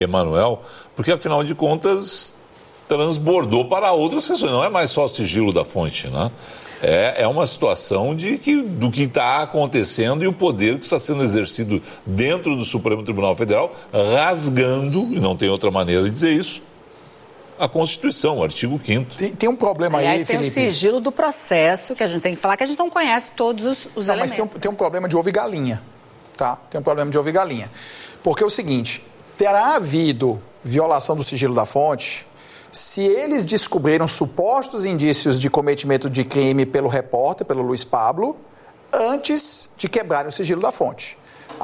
Emanuel, porque afinal de contas transbordou para outras sessões, não é mais só o sigilo da fonte, né? É uma situação do que está acontecendo e o poder que está sendo exercido dentro do Supremo Tribunal Federal, rasgando, e não tem outra maneira de dizer isso, a Constituição, o artigo 5º. Tem um problema aí, Felipe. Tem o sigilo do processo, que a gente tem que falar, que a gente não conhece todos os elementos. Mas tem um problema de ovo e galinha, tá? Tem um problema de ovo e galinha. Porque é o seguinte, terá havido violação do sigilo da fonte se eles descobriram supostos indícios de cometimento de crime pelo repórter, pelo Luiz Pablo, antes de quebrarem o sigilo da fonte.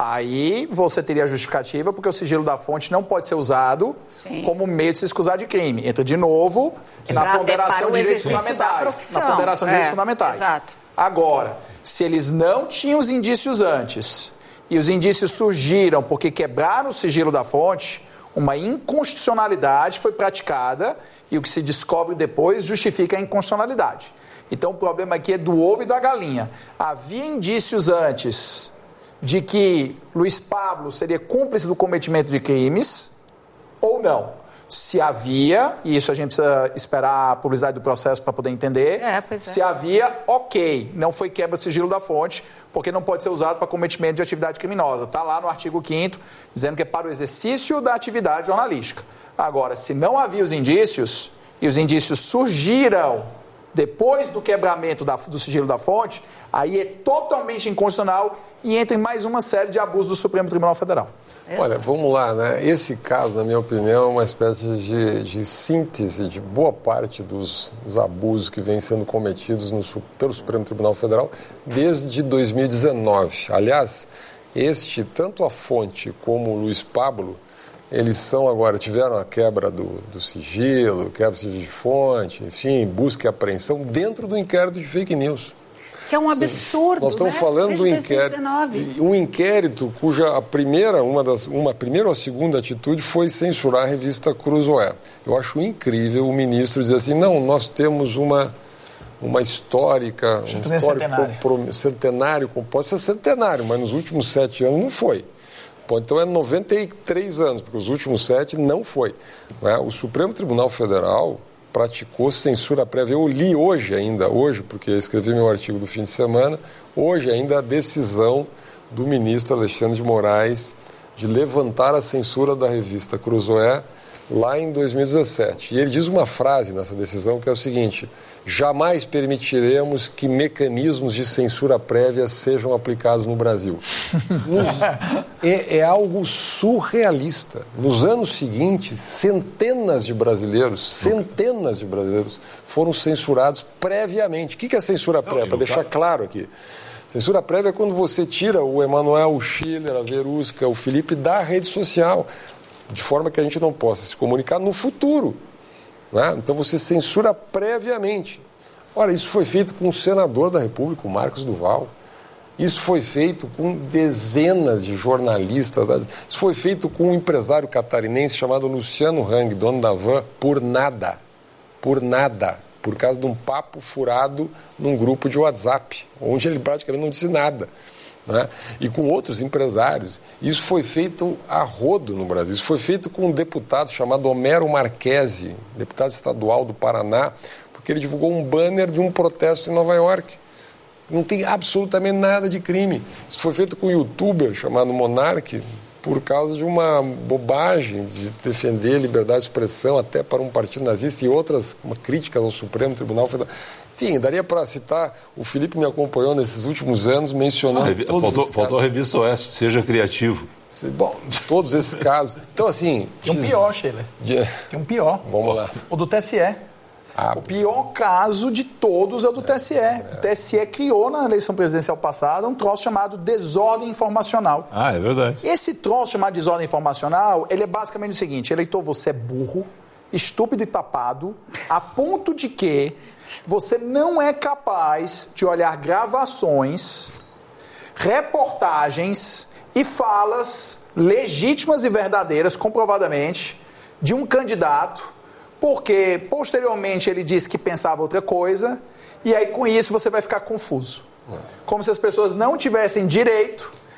Aí você teria a justificativa, porque o sigilo da fonte não pode ser usado como meio de se excusar de crime. Entra de novo na ponderação de direitos fundamentais. Na ponderação de direitos fundamentais. Exato. Agora, se eles não tinham os indícios antes e os indícios surgiram porque quebraram o sigilo da fonte, uma inconstitucionalidade foi praticada e o que se descobre depois justifica a inconstitucionalidade. Então o problema aqui é do ovo e da galinha. Havia indícios antes de que Luiz Pablo seria cúmplice do cometimento de crimes ou não? Se havia, e isso a gente precisa esperar a publicidade do processo para poder entender, se havia, ok, não foi quebra do sigilo da fonte, porque não pode ser usado para cometimento de atividade criminosa. Está lá no artigo 5º, dizendo que é para o exercício da atividade jornalística. Agora, se não havia os indícios, e os indícios surgiram depois do quebramento do sigilo da fonte, aí é totalmente inconstitucional e entra em mais uma série de abusos do Supremo Tribunal Federal. Olha, vamos lá, né? Esse caso, na minha opinião, é uma espécie de síntese de boa parte dos abusos que vêm sendo cometidos pelo Supremo Tribunal Federal desde 2019. Aliás, tanto a fonte como o Luiz Pablo, eles tiveram a quebra do sigilo, quebra do sigilo de fonte, enfim, busca e apreensão dentro do inquérito de fake news. Que é um absurdo, nós estamos falando do inquérito, um inquérito cuja uma primeira ou segunda atitude foi censurar a revista Cruzoé. Eu acho incrível o ministro dizer assim, não, nós temos uma histórica, centenário, pode ser centenário, mas nos últimos 7 anos não foi. Então é 93 anos, porque os últimos 7 não foi. O Supremo Tribunal Federal praticou censura prévia. Eu li hoje, porque eu escrevi meu artigo do fim de semana, hoje ainda a decisão do ministro Alexandre de Moraes de levantar a censura da revista Cruzoé lá em 2017. E ele diz uma frase nessa decisão que é o seguinte: jamais permitiremos que mecanismos de censura prévia sejam aplicados no Brasil. É algo surrealista. Nos anos seguintes, centenas de brasileiros foram censurados previamente. O que é censura prévia? Para deixar claro aqui. Censura prévia é quando você tira o Emanuel, o Schiller, a Verusca, o Felipe da rede social, de forma que a gente não possa se comunicar no futuro. Né? Então você censura previamente. Ora, isso foi feito com o senador da República, o Marcos Duval. Isso foi feito com dezenas de jornalistas. Isso foi feito com um empresário catarinense chamado Luciano Hang, dono da Van, por nada. Por causa de um papo furado num grupo de WhatsApp, onde ele praticamente não disse nada. Né? E com outros empresários. Isso foi feito a rodo no Brasil. Isso foi feito com um deputado chamado Homero Marchesi, deputado estadual do Paraná, porque ele divulgou um banner de um protesto em Nova York. Não tem absolutamente nada de crime. Isso foi feito com um youtuber chamado Monark, por causa de uma bobagem de defender a liberdade de expressão até para um partido nazista e outras críticas ao Supremo Tribunal Federal. Enfim, daria para citar, o Felipe me acompanhou nesses últimos anos, mencionando faltou a revista Oeste, seja criativo. Bom, todos esses casos. Então, assim... Tem um pior, Sheila. Tem um pior. Vamos lá. O do TSE. O pior caso de todos é o do TSE. O TSE criou na eleição presidencial passada um troço chamado desordem informacional. Ah, é verdade. Esse troço chamado desordem informacional, ele é basicamente o seguinte: eleitor, você é burro, estúpido e tapado, a ponto de que você não é capaz de olhar gravações, reportagens e falas legítimas e verdadeiras, comprovadamente, de um candidato, porque posteriormente ele disse que pensava outra coisa, e aí com isso você vai ficar confuso. Como se as pessoas não tivessem direito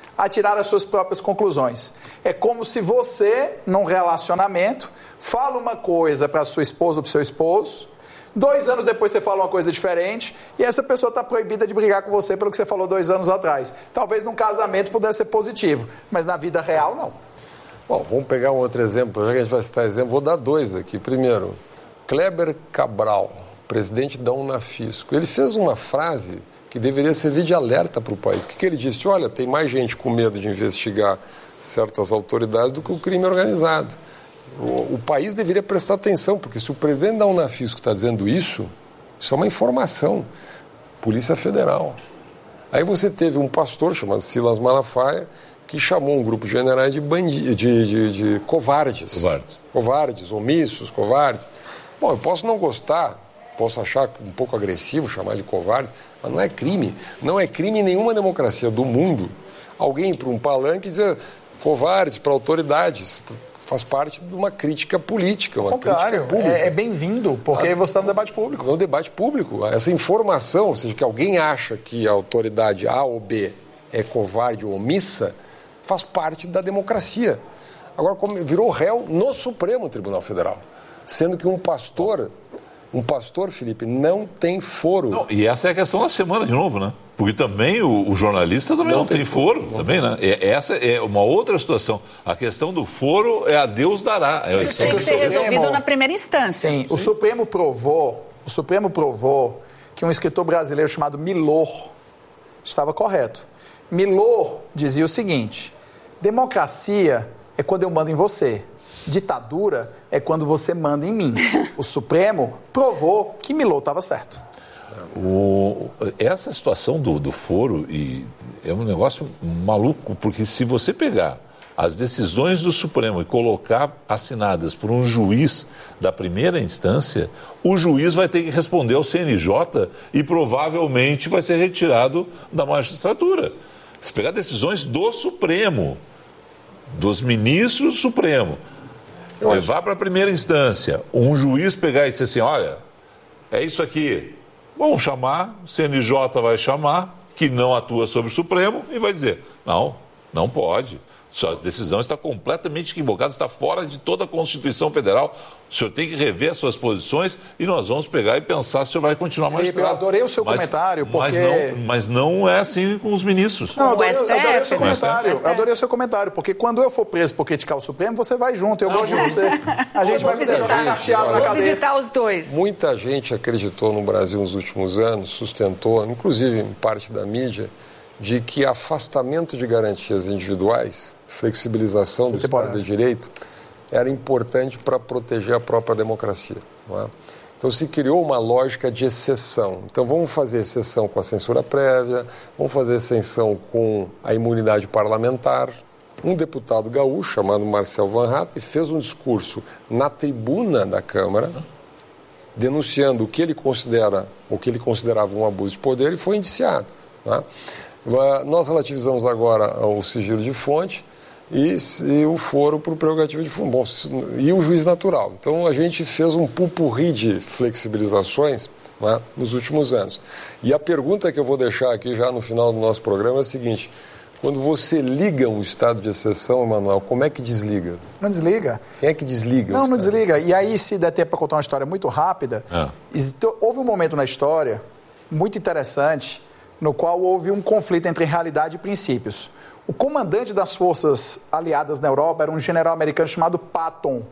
a tirar as suas próprias conclusões. É como se você, num relacionamento, fala uma coisa para a sua esposa ou para o seu esposo, 2 anos depois você fala uma coisa diferente e essa pessoa está proibida de brigar com você pelo que você falou 2 anos atrás. Talvez num casamento pudesse ser positivo, mas na vida real não. Bom, vamos pegar um outro exemplo, já que a gente vai citar exemplo, vou dar 2 aqui. Primeiro, Kleber Cabral, presidente da Unafisco, ele fez uma frase que deveria servir de alerta para o país. O que ele disse? Olha, tem mais gente com medo de investigar certas autoridades do que o crime organizado. O país deveria prestar atenção, porque se o presidente da Unafisco está dizendo isso é uma informação. Polícia Federal. Aí você teve um pastor chamado Silas Malafaia, que chamou um grupo de generais de covardes. Covardes, omissos, covardes. Bom, eu posso não gostar, posso achar um pouco agressivo chamar de covardes, mas não é crime. Não é crime em nenhuma democracia do mundo alguém ir para um palanque e dizer covardes para autoridades. Faz parte de uma crítica política, uma crítica pública. É bem-vindo, porque você está no debate público. É um debate público. Essa informação, ou seja, que alguém acha que a autoridade A ou B é covarde ou omissa, faz parte da democracia. Agora, virou réu no Supremo Tribunal Federal, sendo que um pastor, Felipe, não tem foro. Não, e essa é a questão da semana de novo, né? Porque também o jornalista também não tem foro, também, né? Essa é uma outra situação. A questão do foro é a Deus dará. Isso tem que ser resolvido na primeira instância. Sim, o Supremo provou que um escritor brasileiro chamado Milor estava correto. Milor dizia o seguinte: democracia é quando eu mando em você. Ditadura é quando você manda em mim. O Supremo provou que Milor estava certo. Essa situação do foro é um negócio maluco, porque se você pegar as decisões do Supremo e colocar assinadas por um juiz da primeira instância, o juiz vai ter que responder ao CNJ e provavelmente vai ser retirado da magistratura. Se pegar decisões do Supremo, dos ministros do Supremo, levar para a primeira instância, um juiz pegar e dizer assim, olha, é isso aqui, vamos chamar, o CNJ vai chamar, que não atua sobre o Supremo, e vai dizer, não pode. Sua decisão está completamente equivocada, está fora de toda a Constituição Federal. O senhor tem que rever as suas posições e nós vamos pegar e pensar se o senhor vai continuar magistrado. Eu adorei o seu comentário, porque... Mas não é assim com os ministros. Não, eu adorei o seu comentário. Eu adorei o seu comentário, porque quando eu for preso por criticar o Supremo, você vai junto, eu gosto de você. A gente vai jogar carteado na cadeia. Visitar os dois. Muita gente acreditou no Brasil nos últimos anos, sustentou, inclusive em parte da mídia, de que afastamento de garantias individuais, flexibilização do Estado de Direito, era importante para proteger a própria democracia. Não é? Então se criou uma lógica de exceção. Então vamos fazer exceção com a censura prévia, vamos fazer exceção com a imunidade parlamentar. Um deputado gaúcho, chamado Marcel Van Hatten, fez um discurso na tribuna da Câmara, denunciando o que ele considerava um abuso de poder e foi indiciado. Não é? Nós relativizamos agora o sigilo de fonte e o foro para o prerrogativo de fundo. Bom, e o juiz natural. Então a gente fez um pupurri de flexibilizações, né, nos últimos anos. E a pergunta que eu vou deixar aqui já no final do nosso programa é a seguinte: quando você liga um estado de exceção, Emanuel, como é que desliga? Não desliga. Quem é que desliga? Não desliga. E aí, se der tempo para contar uma história muito rápida, houve um momento na história muito interessante no qual houve um conflito entre realidade e princípios. O comandante das forças aliadas na Europa era um general americano chamado Patton.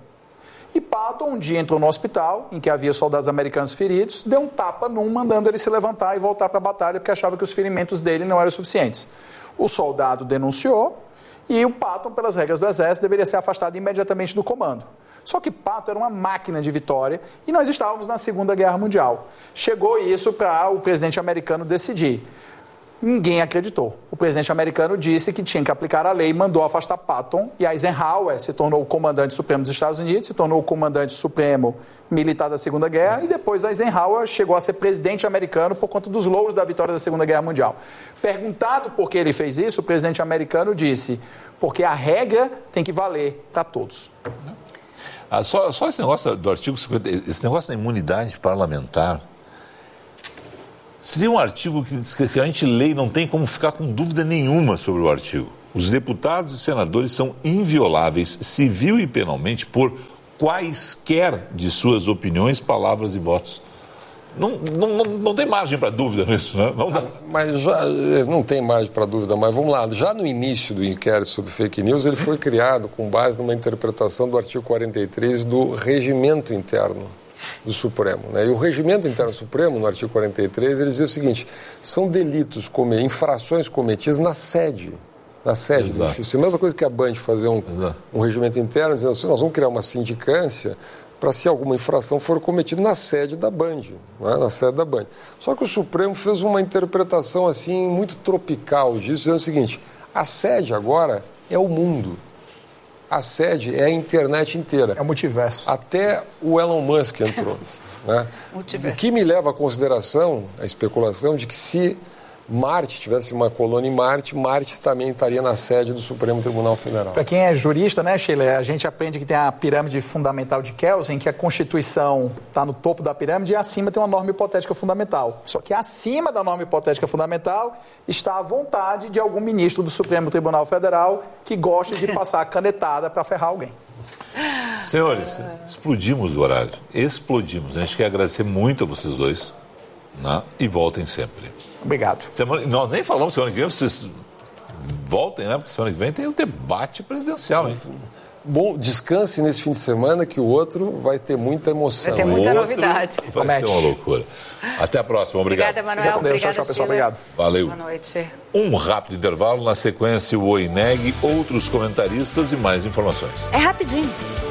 E Patton um dia entrou no hospital, em que havia soldados americanos feridos, deu um tapa num, mandando ele se levantar e voltar para a batalha, porque achava que os ferimentos dele não eram suficientes. O soldado denunciou e o Patton, pelas regras do Exército, deveria ser afastado imediatamente do comando. Só que Patton era uma máquina de vitória e nós estávamos na Segunda Guerra Mundial. Chegou isso para o presidente americano decidir. Ninguém acreditou. O presidente americano disse que tinha que aplicar a lei, mandou afastar Patton, e Eisenhower se tornou o comandante supremo dos Estados Unidos, se tornou o comandante supremo militar da Segunda Guerra, e depois Eisenhower chegou a ser presidente americano por conta dos louros da vitória da Segunda Guerra Mundial. Perguntado por que ele fez isso, o presidente americano disse: porque a regra tem que valer para todos. Só esse negócio do artigo 50, esse negócio da imunidade parlamentar, seria um artigo que a gente lê e não tem como ficar com dúvida nenhuma sobre o artigo. Os deputados e senadores são invioláveis, civil e penalmente, por quaisquer de suas opiniões, palavras e votos. Não tem margem para dúvida nisso, né? Mas já não tem margem para dúvida, mas vamos lá. Já no início do inquérito sobre fake news, ele foi criado com base numa interpretação do artigo 43 do regimento interno do Supremo, né? E o regimento interno do Supremo, no artigo 43, ele dizia o seguinte: são delitos, infrações cometidas na sede do edifício. A mesma coisa que a Band fazer um regimento interno, dizendo assim, nós vamos criar uma sindicância para se alguma infração for cometida na sede da Band, né? Na sede da Band. Só que o Supremo fez uma interpretação assim muito tropical disso, dizendo o seguinte: a sede agora é o mundo. A sede é a internet inteira. É o multiverso. Até o Elon Musk entrou. Né? O que me leva à consideração, a especulação de que se Marte tivesse uma colônia em Marte, Marte também estaria na sede do Supremo Tribunal Federal. Para quem é jurista, né, Sheila, a gente aprende que tem a pirâmide fundamental de Kelsen, que a Constituição está no topo da pirâmide e acima tem uma norma hipotética fundamental. Só que acima da norma hipotética fundamental está a vontade de algum ministro do Supremo Tribunal Federal que gosta de passar a canetada para ferrar alguém. Senhores, explodimos o horário. Explodimos. A gente quer agradecer muito a vocês dois, né? E voltem sempre. Obrigado. Nós nem falamos semana que vem, vocês voltem, né? Porque semana que vem tem um debate presidencial, hein? Bom, descanse nesse fim de semana que o outro vai ter muita emoção. Vai ter muita novidade. Vai ser uma loucura. Até a próxima, obrigado. Obrigada, Emanuel. Obrigada, tchau, pessoal. Obrigado. Valeu. Boa noite. Um rápido intervalo, na sequência o Oi Neg, outros comentaristas e mais informações. É rapidinho.